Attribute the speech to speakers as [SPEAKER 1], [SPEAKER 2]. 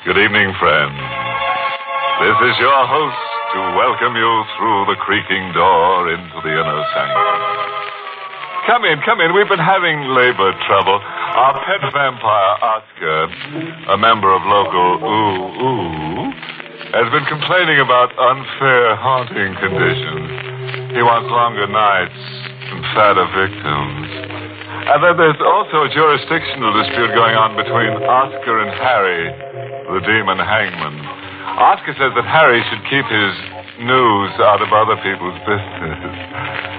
[SPEAKER 1] Good evening, friends. This is your host to welcome you through the creaking door into the inner sanctum. Come in. We've been having labor trouble. Our pet vampire, Oscar, a member of local Ooh, has been complaining about unfair haunting conditions. He wants longer nights and fatter victims. And then there's also a jurisdictional dispute going on between Oscar and Harry, the demon hangman. Oscar says that Harry should keep his news out of other people's business.